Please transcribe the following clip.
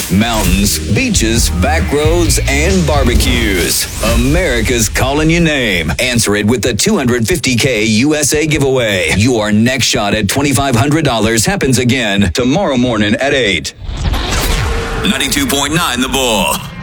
Mountains, beaches, back roads, and barbecues. America's calling your name. Answer it with the $250K USA giveaway. Your next shot at $2,500 happens again tomorrow morning at 8. 92.9 The Bull.